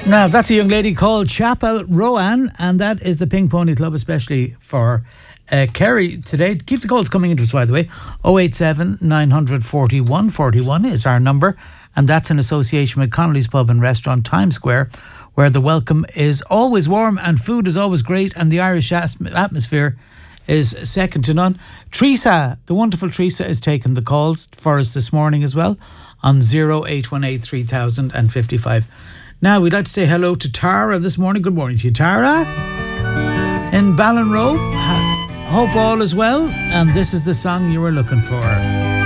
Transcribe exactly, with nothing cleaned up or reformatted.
Now, that's a young lady called Chapel Rowan, and that is the Pink Pony Club, especially for uh, Kerry today. Keep the calls coming into us, by the way. oh eight seven, nine four one, four one is our number, and that's in association with Connolly's Pub and Restaurant, Times Square, where the welcome is always warm and food is always great, and the Irish atmosphere is second to none. Teresa, the wonderful Teresa, is taking the calls for us this morning as well on oh eight one eight, three thousand fifty-five. Now, we'd like to say hello to Tara this morning. Good morning to you, Tara. In Ballinrobe. Hope all is well. And this is the song you were looking for.